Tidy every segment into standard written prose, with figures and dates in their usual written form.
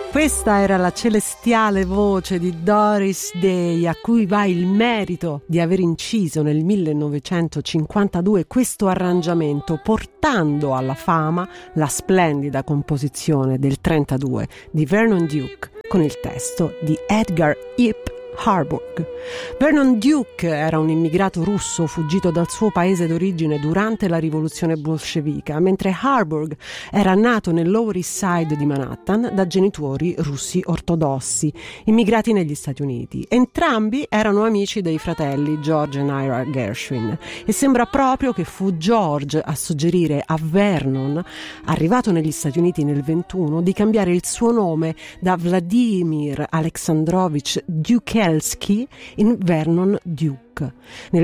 Questa era la celestiale voce di Doris Day, a cui va il merito di aver inciso nel 1952 questo arrangiamento, portando alla fama la splendida composizione del 32 di Vernon Duke con il testo di Edgar Ip Harburg. Vernon Duke era un immigrato russo fuggito dal suo paese d'origine durante la rivoluzione bolscevica, mentre Harburg era nato nel Lower East Side di Manhattan da genitori russi ortodossi, immigrati negli Stati Uniti. Entrambi erano amici dei fratelli George e Ira Gershwin, e sembra proprio che fu George a suggerire a Vernon, arrivato negli Stati Uniti nel 21, di cambiare il suo nome da Vladimir Alexandrovich Duke in Vernon Duke. Nel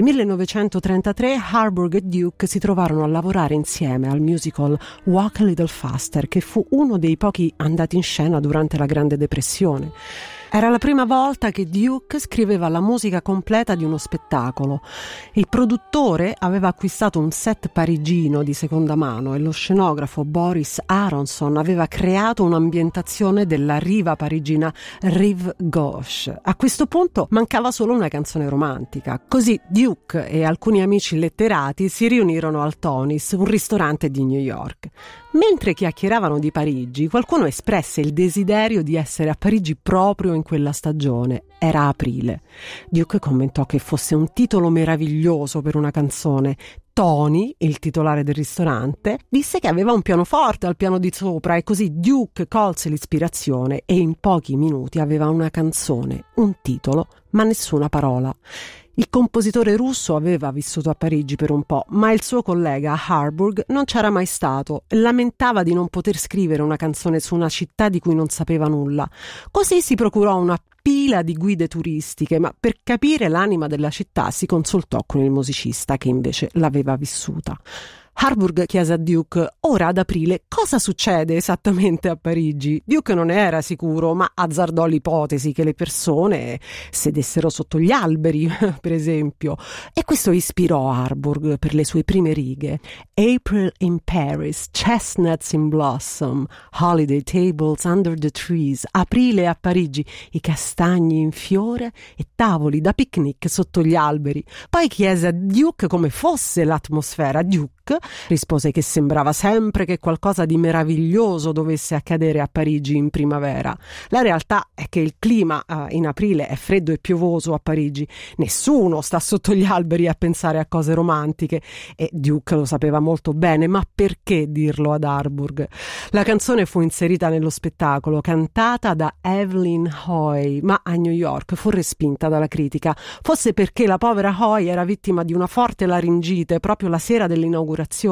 1933 Harburg e Duke si trovarono a lavorare insieme al musical Walk a Little Faster, che fu uno dei pochi andati in scena durante la Grande Depressione. Era la prima volta che Duke scriveva la musica completa di uno spettacolo. Il produttore aveva acquistato un set parigino di seconda mano e lo scenografo Boris Aronson aveva creato un'ambientazione della riva parigina Rive Gauche. A questo punto mancava solo una canzone romantica. Così Duke e alcuni amici letterati si riunirono al Tony's, un ristorante di New York. Mentre chiacchieravano di Parigi, qualcuno espresse il desiderio di essere a Parigi proprio in quella stagione. Era aprile. Duke commentò che fosse un titolo meraviglioso per una canzone. Tony, il titolare del ristorante, disse che aveva un pianoforte al piano di sopra, e così Duke colse l'ispirazione e in pochi minuti aveva una canzone, un titolo, ma nessuna parola. Il compositore russo aveva vissuto a Parigi per un po', ma il suo collega Harburg non c'era mai stato e lamentava di non poter scrivere una canzone su una città di cui non sapeva nulla. Così si procurò una pila di guide turistiche, ma per capire l'anima della città si consultò con il musicista che invece l'aveva vissuta. Harburg chiese a Duke: ora ad aprile cosa succede esattamente a Parigi? Duke non era sicuro, ma azzardò l'ipotesi che le persone sedessero sotto gli alberi, per esempio, e questo ispirò Harburg per le sue prime righe. April in Paris, chestnuts in blossom, holiday tables under the trees. Aprile a Parigi, i castagni in fiore e tavoli da picnic sotto gli alberi. Poi chiese a Duke come fosse l'atmosfera. Duke rispose che sembrava sempre che qualcosa di meraviglioso dovesse accadere a Parigi in primavera. La realtà è che il clima in aprile è freddo e piovoso a Parigi. Nessuno sta sotto gli alberi a pensare a cose romantiche, e Duke lo sapeva molto bene, ma perché dirlo ad Harburg? La canzone fu inserita nello spettacolo, cantata da Evelyn Hoy, ma a New York fu respinta dalla critica, forse perché la povera Hoy era vittima di una forte laringite proprio la sera dell'inaugurazione.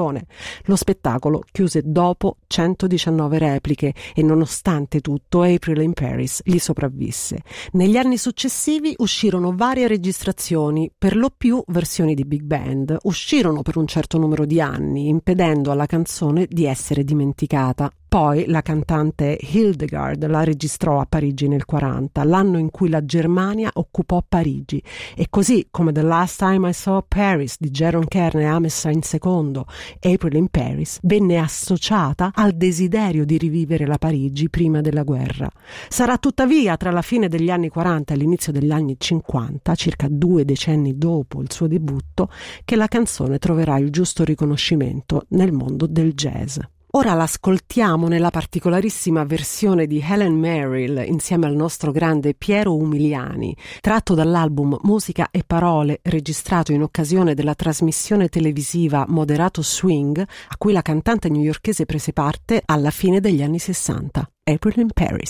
Lo spettacolo chiuse dopo 119 repliche e nonostante tutto April in Paris gli sopravvisse. Negli anni successivi uscirono varie registrazioni, per lo più versioni di big band. Uscirono per un certo numero di anni, impedendo alla canzone di essere dimenticata. Poi la cantante Hildegard la registrò a Parigi nel 40, l'anno in cui la Germania occupò Parigi, e così come The Last Time I Saw Paris di Jaron Kern e Hammerstein II, April in Paris venne associata al desiderio di rivivere la Parigi prima della guerra. Sarà tuttavia tra la fine degli anni 40 e l'inizio degli anni 50, circa 2 decenni dopo il suo debutto, che la canzone troverà il giusto riconoscimento nel mondo del jazz. Ora l'ascoltiamo nella particolarissima versione di Helen Merrill insieme al nostro grande Piero Umiliani, tratto dall'album Musica e Parole, registrato in occasione della trasmissione televisiva Moderato Swing, a cui la cantante newyorkese prese parte alla fine degli anni 60. April in Paris.